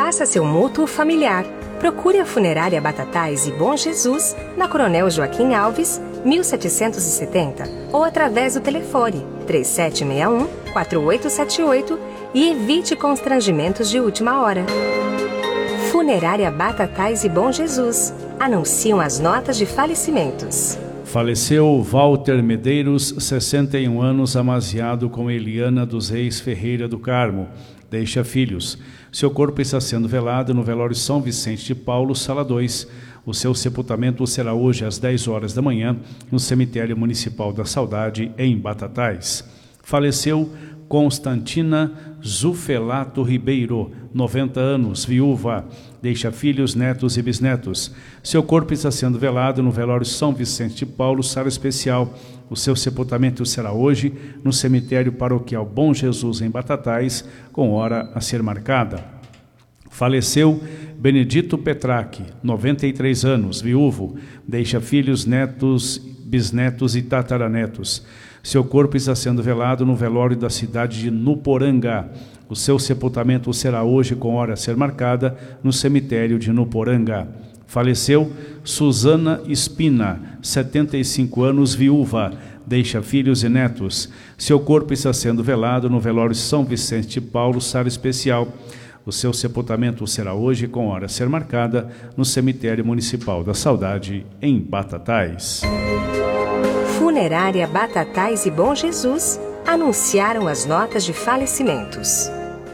Faça seu mútuo familiar. Procure a Funerária Batatais e Bom Jesus na Coronel Joaquim Alves, 1770 ou através do telefone 3761-4878 e evite constrangimentos de última hora. Funerária Batatais e Bom Jesus. Anunciam as notas de falecimentos. Faleceu Walter Medeiros, 61 anos, amaziado com Eliana dos Reis Ferreira do Carmo. Deixa filhos. Seu corpo está sendo velado no velório São Vicente de Paulo, sala 2. O seu sepultamento será hoje às 10 horas da manhã no cemitério municipal da Saudade, em Batatais. Faleceu Constantina Zufelato Ribeiro, 90 anos, viúva. Deixa filhos, netos e bisnetos. Seu corpo está sendo velado no velório São Vicente de Paulo, sala especial. O seu sepultamento será hoje no cemitério paroquial Bom Jesus, em Batatais, com hora a ser marcada. Faleceu Benedito Petraque, 93 anos, viúvo. Deixa filhos, netos, bisnetos e tataranetos. Seu corpo está sendo velado no velório da cidade de Nuporanga. O seu sepultamento será hoje, com hora a ser marcada, no cemitério de Nuporanga. Faleceu Suzana Espina, 75 anos, viúva. Deixa filhos e netos. Seu corpo está sendo velado no velório São Vicente de Paulo, sala especial. O seu sepultamento será hoje, com hora a ser marcada, no cemitério municipal da Saudade, em Batatais. Funerária Batatais e Bom Jesus anunciaram as notas de falecimentos.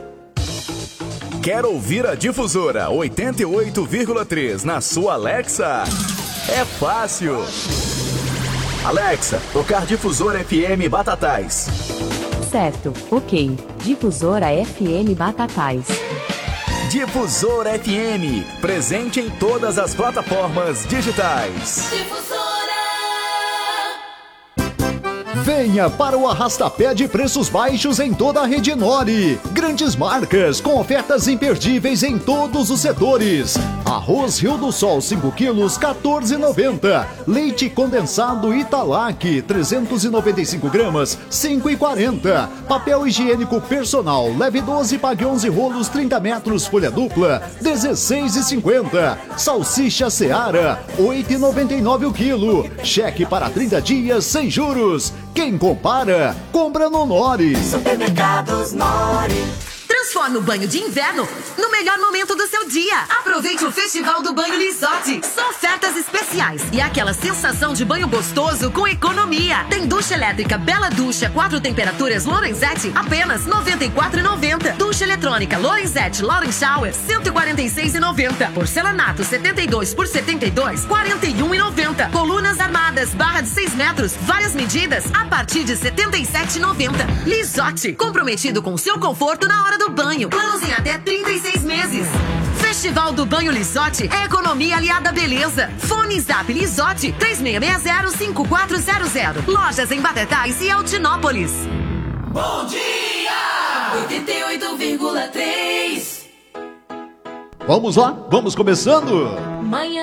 Quer ouvir a Difusora 88,3 na sua Alexa? É fácil. Alexa, tocar Difusora FM Batatais. Certo, ok. Difusora FM Batatais. Difusora FM, presente em todas as plataformas digitais. Difusora. Venha para o arrastapé de preços baixos em toda a rede Nori. Grandes marcas com ofertas imperdíveis em todos os setores. Arroz Rio do Sol 5 quilos, R$14,90. Leite condensado Italac, 395 gramas, R$5,40. Papel higiênico personal, leve 12, pague 11 rolos, 30 metros, folha dupla, R$16,50. Salsicha Seara, R$8,99 o quilo. Cheque para 30 dias sem juros. Quem compara, compra no Nori. Supermercados Nori. Transforme o banho de inverno no melhor momento do seu dia. Aproveite o Festival do Banho Lisotti. São ofertas especiais e aquela sensação de banho gostoso com economia. Tem ducha elétrica Bela Ducha 4 temperaturas Lorenzetti, apenas R$ 94,90. Ducha eletrônica Lorenzetti Lauren Shower, R$ 146,90. Porcelanato 72 por 72, R$ 41,90. Colunas armadas, barra de 6 metros, várias medidas, a partir de R$ 77,90. Lisotti, comprometido com seu conforto na hora do banho. Planos em até 36 meses. Festival do Banho Lisotti é economia aliada à beleza. Fone Zap Lisotti 3660-5400. Lojas em Batatais e Altinópolis. Bom dia! 88,3. Vamos lá, vamos começando. Manhã